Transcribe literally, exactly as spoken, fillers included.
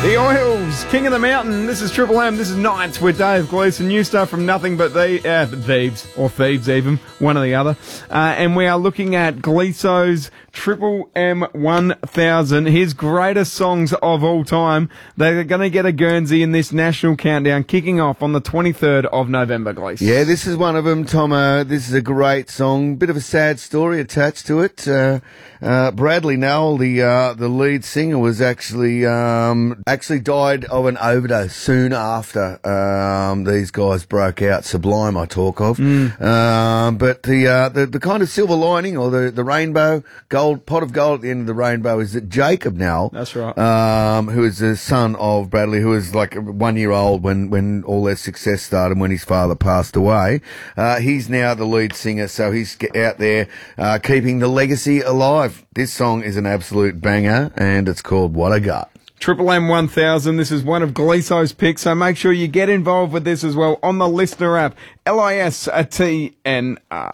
The Oils, King of the Mountain. This is Triple M. This is Nights with Dave Gleeson. New stuff from Nothing But the, uh, Thieves, or Thieves even, one or the other. Uh, and we are looking at Gleeso's Triple M one thousand, his greatest songs of all time. They're going to get a Guernsey in this national countdown, kicking off on the twenty-third of November, Gleeson. Yeah, this is one of them, Tomo. This is a great song. Bit of a sad story attached to it. Uh, uh, Bradley Nowell, the uh, the lead singer, was actually um, actually died of an overdose soon after um, these guys broke out. Sublime, I talk of. Mm. Um, but the, uh, the the kind of silver lining, or the, the rainbow, gold pot of gold at the end of the rainbow, is that Jacob Nowell, that's right, um, who is the son of Bradley, who was like one year old when, when all their success started, when his father passed away. Uh, he's now the lead singer, so he's out there uh, keeping the legacy alive. This song is an absolute banger, and it's called What I Got. Triple M one thousand, this is one of Gleeso's picks, so make sure you get involved with this as well on the Listener app, L I S T N R.